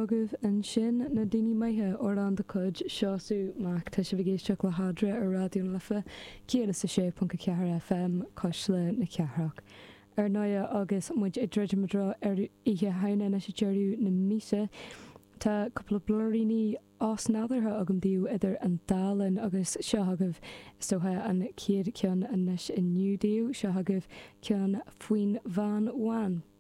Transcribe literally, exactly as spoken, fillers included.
agah an sin na daoine maithe ó an de cud seoú mac tá se bhgéisteach le hadra ar radioún lefa céad sa sé punca ceathar F M cos le na ceathraach. Ar náide agus muid i dreidirmadrá ar ihe haine na sé deirú na míse, tá coppla blurríní os nádartha agam díú idir an dálan agus seothagah sotha an céad cean anis in nniudíú seothagah cean faoin bhain bhain.